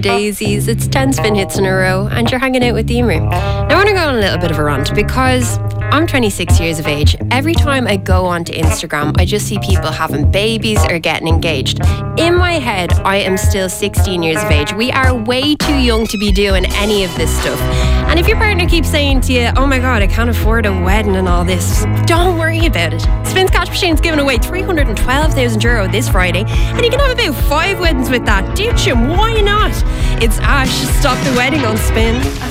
Daisies, it's 10 spin hits in a row, and you're hanging out with Emer. Now, I want to go on a little bit of a rant because I'm 26 years of age. Every time I go onto Instagram, I just see people having babies or getting engaged. In my head, I am still 16 years of age. We are way too young to be doing any of this stuff. And if your partner keeps saying to you, oh my God, I can't afford a wedding and all this, don't worry about it. Spin's Cash Machine's giving away €312,000 this Friday, and you can have about 5 weddings with that. Ditch him, why not? It's Ash, Stop the Wedding on Spin.